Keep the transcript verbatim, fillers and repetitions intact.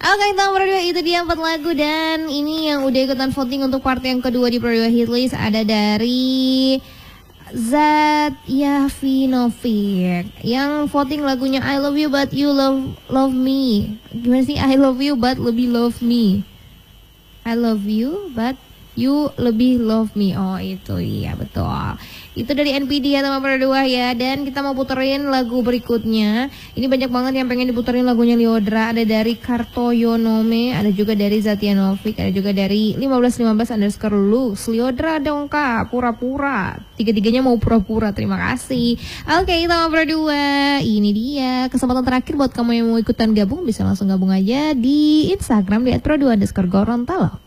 Oke, nomor dua itu dia empat lagu. Dan ini yang udah ikutan voting untuk part yang kedua di Pro dua Hitlist ada dari Zat Yavinovic yang voting lagunya I Love You But You Love Love Me. Gimana sih? I love you but lebih love me. I love you but you lebih love me. Oh itu iya betul. Itu dari N P D ya teman-teman berdua ya. Dan kita mau puterin lagu berikutnya. Ini banyak banget yang pengen diputerin lagunya Lyodra. Ada dari Kartoyonome, ada juga dari Zatyanovic, ada juga dari lima belas lima belas underscore Lux. Lyodra dong kak, pura-pura. Tiga-tiganya mau pura-pura, terima kasih. Oke teman-teman berdua, ini dia kesempatan terakhir buat kamu yang mau ikutan gabung. Bisa langsung gabung aja di Instagram di at pro dua underscore Gorontalo.